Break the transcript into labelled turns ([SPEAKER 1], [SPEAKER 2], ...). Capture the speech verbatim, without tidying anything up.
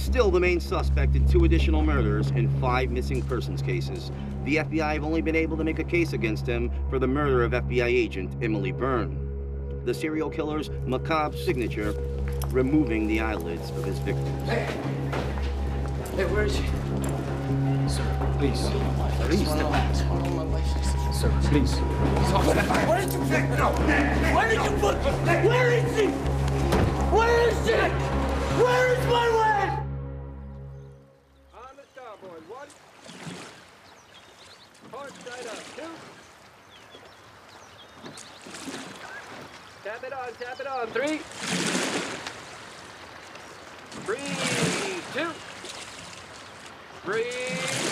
[SPEAKER 1] still the main suspect in two additional murders and five missing persons cases. The F B I have only been able to make a case against him for the murder of F B I agent Emily Byrne. The serial killer's macabre signature, removing the eyelids of his victims.
[SPEAKER 2] Hey! Hey, where is she?
[SPEAKER 3] Sir, please. Please, step back. Sir, please.
[SPEAKER 2] Where did you pick her up? Where did you put her? Where is she? Where is she? Where is my wife?
[SPEAKER 4] On the starboard, one. Port side up, two. Tap it on, tap it on, three. Three, two. Three.